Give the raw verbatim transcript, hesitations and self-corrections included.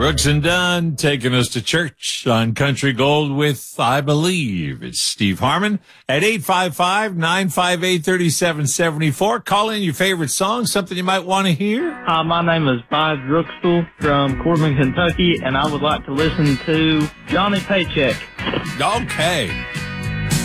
Brooks and Dunn taking us to church on Country Gold with, I believe, it's Steve Harmon at eight five five, nine five eight, three seven seven four. Call in your favorite song, something you might want to hear. Hi, my name is Buzz Drooksville from Corbin, Kentucky, and I would like to listen to Johnny Paycheck. Okay.